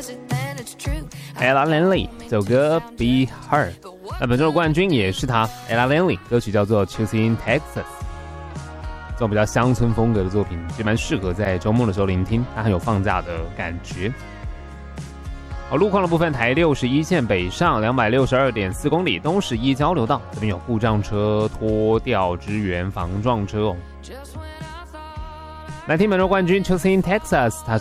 Ella Langley 这首歌 Be Her， 那本周的冠军也是她 Ella Langley， 歌曲叫做 Choosing Texas， 这种比较乡村风格的作品也蛮适合在周末的时候聆听，它很有放假的感觉。好，路况的部分，台61线北上 262.4 公里，东十一交流道这边有故障车拖吊支援防撞车哦。来听本周冠军 Choosing Texas， 它